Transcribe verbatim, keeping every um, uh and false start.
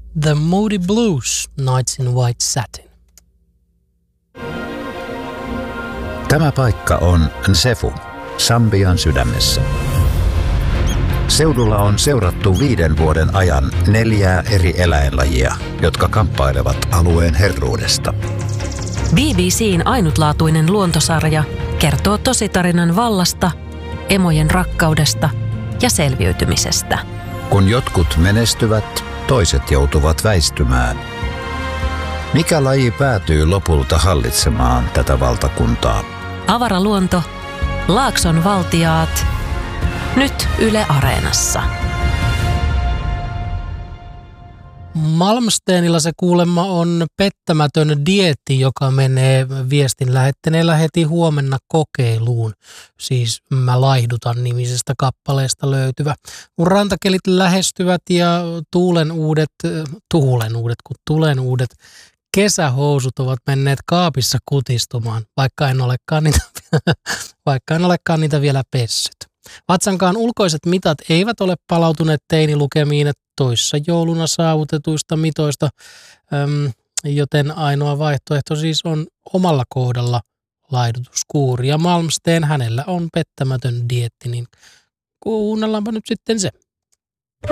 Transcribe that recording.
The Moody Blues, Nights in White Satin. Tämä paikka on Nsefu, Sambian sydämessä. Seudulla on seurattu viiden vuoden ajan neljää eri eläinlajia, jotka kamppailevat alueen herruudesta. B B C:n ainutlaatuinen luontosarja kertoo tositarinan vallasta, emojen rakkaudesta ja selviytymisestä. Kun jotkut menestyvät, toiset joutuvat väistymään. Mikä laji päätyy lopulta hallitsemaan tätä valtakuntaa? Avaraluonto, Laakson valtiaat, nyt Yle Areenassa. Malmsteenilla se kuulemma on pettämätön dieetti, joka menee viestin lähettäneellä heti huomenna kokeiluun. Siis Mä laihdutan -nimisestä kappaleesta löytyvä. Kun rantakelit lähestyvät ja tuulen uudet, tuulen uudet, kun tulen uudet kesähousut ovat menneet kaapissa kutistumaan, vaikka en olekaan niitä, vaikka en olekaan niitä vielä pessyt. Vatsankaan ulkoiset mitat eivät ole palautuneet teinilukemiin toissa jouluna saavutetuista mitoista, joten ainoa vaihtoehto siis on omalla kohdalla laihdutuskuuri. Ja Malmsteen, hänellä on pettämätön dieetti, niin kuunnellaanpa nyt sitten se.